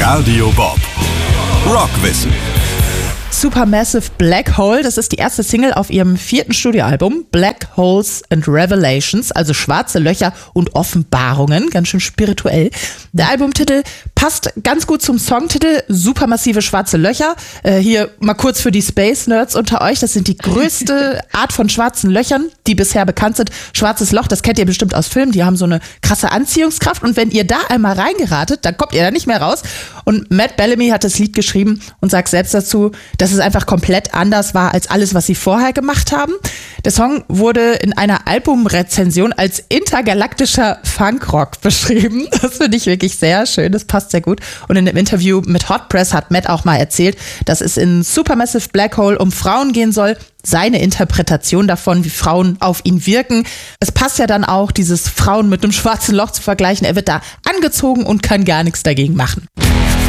Radio Bob. Rockwissen. Supermassive Black Hole, das ist die erste Single auf ihrem 4. Studioalbum, Black Holes and Revelations, also schwarze Löcher und Offenbarungen, ganz schön spirituell. Der Albumtitel passt ganz gut zum Songtitel, supermassive schwarze Löcher. Hier mal kurz für die Space Nerds unter euch, das sind die größte Art von schwarzen Löchern, die bisher bekannt sind. Schwarzes Loch, das kennt ihr bestimmt aus Filmen, die haben so eine krasse Anziehungskraft und wenn ihr da einmal reingeratet, dann kommt ihr da nicht mehr raus. Und Matt Bellamy hat das Lied geschrieben und sagt selbst dazu, dass es einfach komplett anders war als alles, was sie vorher gemacht haben. Der Song wurde in einer Albumrezension als intergalaktischer Funkrock beschrieben. Das finde ich wirklich sehr schön, das passt sehr gut. Und in einem Interview mit Hot Press hat Matt auch mal erzählt, dass es in Supermassive Black Hole um Frauen gehen soll. Seine Interpretation davon, wie Frauen auf ihn wirken. Es passt ja dann auch, dieses Frauen mit einem schwarzen Loch zu vergleichen. Er wird da angezogen und kann gar nichts dagegen machen.